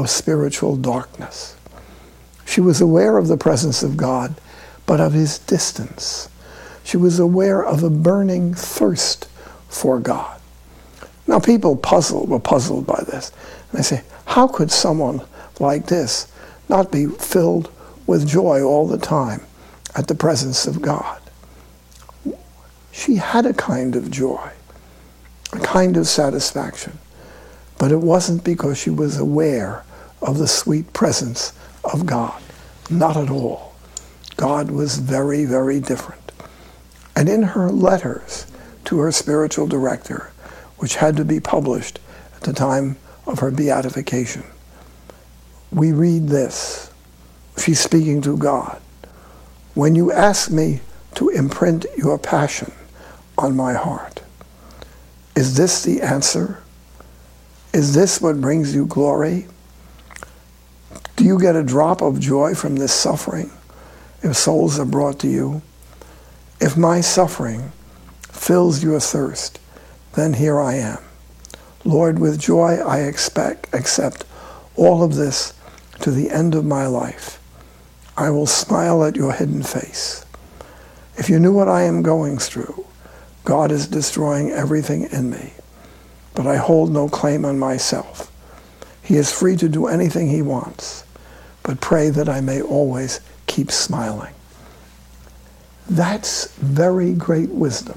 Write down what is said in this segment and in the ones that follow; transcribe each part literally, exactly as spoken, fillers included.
of spiritual darkness. She was aware of the presence of God, but of his distance. She was aware of a burning thirst for God. Now people puzzle, were puzzled by this. And they say, how could someone like this not be filled with joy all the time at the presence of God? She had a kind of joy, a kind of satisfaction, but it wasn't because she was aware of the sweet presence of God. Not at all. God was very, very different. And in her letters to her spiritual director, which had to be published at the time of her beatification, we read this. She's speaking to God. When you ask me to imprint your passion on my heart, is this the answer? Is this what brings you glory? Do you get a drop of joy from this suffering if souls are brought to you? If my suffering fills your thirst, then here I am. Lord, with joy I expect, accept all of this to the end of my life. I will smile at your hidden face. If you knew what I am going through, God is destroying everything in me, but I hold no claim on myself. He is free to do anything he wants, but pray that I may always keep smiling. That's very great wisdom.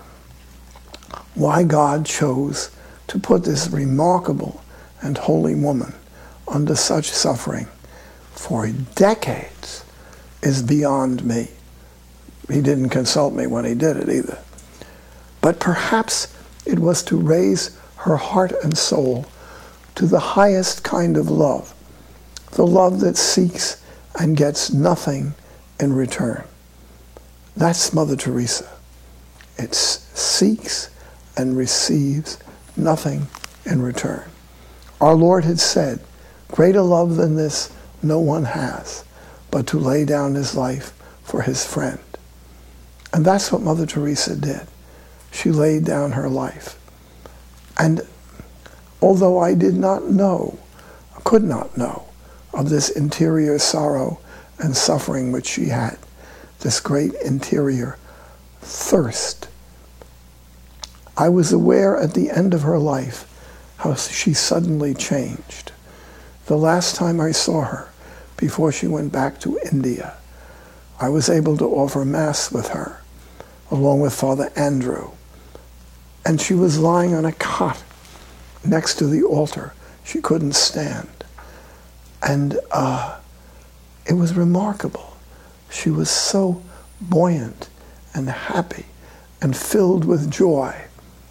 Why God chose to put this remarkable and holy woman under such suffering for decades is beyond me. He didn't consult me when he did it either. But perhaps it was to raise her heart and soul to the highest kind of love, the love that seeks and gets nothing in return. That's Mother Teresa. It seeks and receives nothing in return. Our Lord had said, greater love than this no one has, but to lay down his life for his friend. And that's what Mother Teresa did. She laid down her life. And although I did not know, could not know, of this interior sorrow and suffering which she had, this great interior thirst, I was aware at the end of her life how she suddenly changed. The last time I saw her, before she went back to India, I was able to offer Mass with her, along with Father Andrew. And she was lying on a cot next to the altar. She couldn't stand. And uh, it was remarkable. She was so buoyant and happy and filled with joy.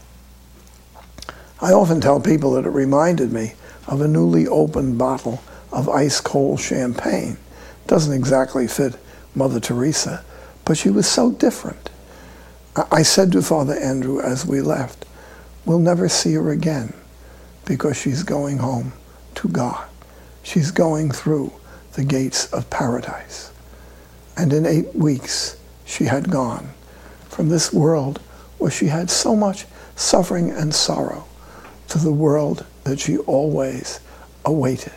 I often tell people that it reminded me of a newly opened bottle of ice-cold champagne. Doesn't exactly fit Mother Teresa, but she was so different. I said to Father Andrew as we left, we'll never see her again because she's going home to God. She's going through the gates of paradise. And in eight weeks, she had gone from this world where she had so much suffering and sorrow to the world that she always awaited.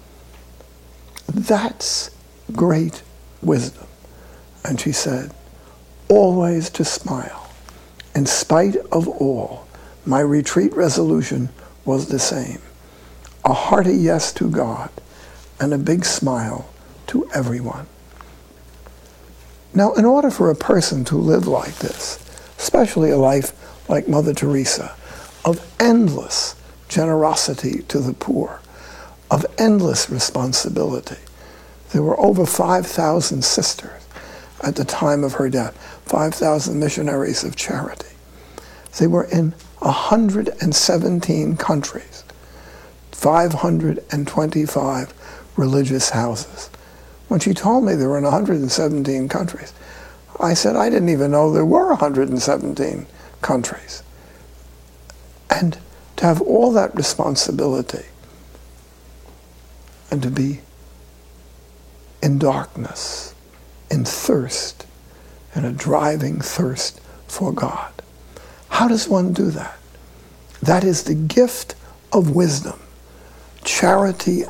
That's great wisdom. And she said, always to smile. In spite of all, my retreat resolution was the same. A hearty yes to God and a big smile to everyone. Now, in order for a person to live like this, especially a life like Mother Teresa, of endless generosity to the poor, of endless responsibility. There were over five thousand sisters at the time of her death, five thousand missionaries of charity. They were in one hundred seventeen countries, five hundred twenty-five religious houses. When she told me there were in one hundred seventeen countries, I said, I didn't even know there were one hundred seventeen countries. And to have all that responsibility and to be in darkness, in thirst, and a driving thirst for God. How does one do that? That is the gift of wisdom, charity